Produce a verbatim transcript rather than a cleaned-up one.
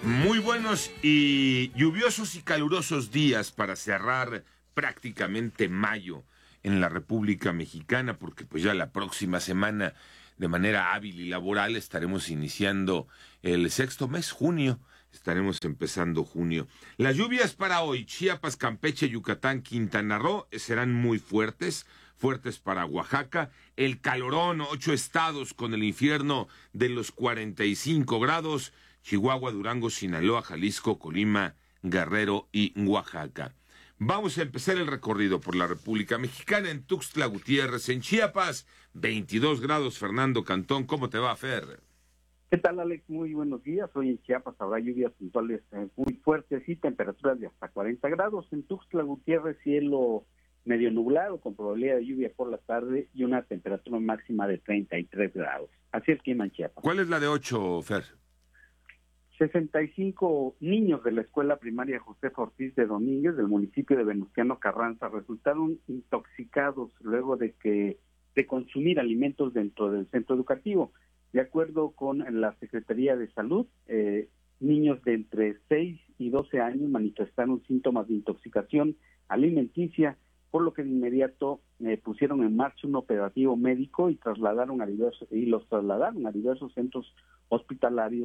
Muy buenos y lluviosos y calurosos días para cerrar prácticamente mayo en la República Mexicana, porque pues ya la próxima semana, de manera hábil y laboral, estaremos iniciando el sexto mes, junio. Estaremos empezando junio. Las lluvias para hoy, Chiapas, Campeche, Yucatán, Quintana Roo, serán muy fuertes, fuertes para Oaxaca. El calorón, ocho estados con el infierno de los cuarenta y cinco grados. Chihuahua, Durango, Sinaloa, Jalisco, Colima, Guerrero y Oaxaca. Vamos a empezar el recorrido por la República Mexicana en Tuxtla Gutiérrez, en Chiapas, veintidós grados. Fernando Cantón, ¿cómo te va, Fer? ¿Qué tal, Alex? Muy buenos días. Hoy en Chiapas habrá lluvias puntuales eh, muy fuertes y temperaturas de hasta cuarenta grados. En Tuxtla Gutiérrez, cielo medio nublado con probabilidad de lluvia por la tarde y una temperatura máxima de treinta y tres grados. Así el clima en Chiapas. ¿Cuál es la de ocho, Fer? sesenta y cinco niños de la escuela primaria Josefa Ortiz de Domínguez del municipio de Venustiano Carranza resultaron intoxicados luego de que de consumir alimentos dentro del centro educativo. De acuerdo con la Secretaría de Salud, eh, niños de entre seis y doce años manifestaron síntomas de intoxicación alimenticia, por lo que de inmediato eh, pusieron en marcha un operativo médico y trasladaron a diversos y los trasladaron a diversos centros hospitalarios